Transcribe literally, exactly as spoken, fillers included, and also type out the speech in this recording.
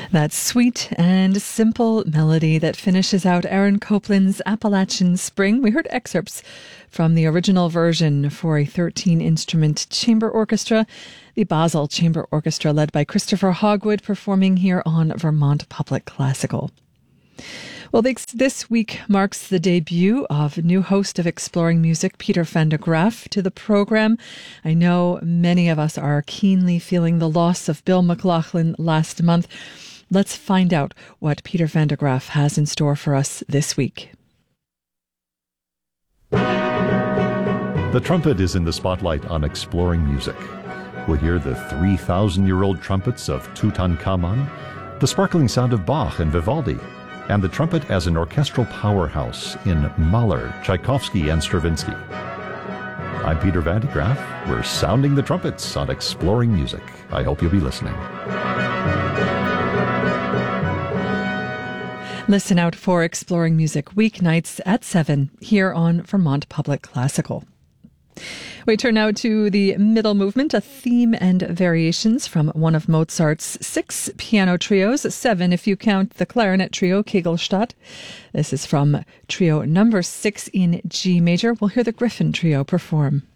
That sweet and simple melody that finishes out Aaron Copland's Appalachian Spring. We heard excerpts from the original version for a thirteen-instrument chamber orchestra, the Basel Chamber Orchestra, led by Christopher Hogwood, performing here on Vermont Public Classical. Well, this, this week marks the debut of new host of Exploring Music, Peter van der Graaf, to the program. I know many of us are keenly feeling the loss of Bill McLaughlin last month. Let's find out what Peter van der Graaf has in store for us this week. The trumpet is in the spotlight on Exploring Music. We'll hear the three thousand year old trumpets of Tutankhamun, the sparkling sound of Bach and Vivaldi, and the trumpet as an orchestral powerhouse in Mahler, Tchaikovsky, and Stravinsky. I'm Peter van der Graaf. We're sounding the trumpets on Exploring Music. I hope you'll be listening. Listen out for Exploring Music weeknights at seven here on Vermont Public Classical. We turn now to the middle movement, a theme and variations from one of Mozart's six piano trios, seven if you count the clarinet trio, Kegelstadt. This is from trio number six in G major. We'll hear the Griffin Trio perform.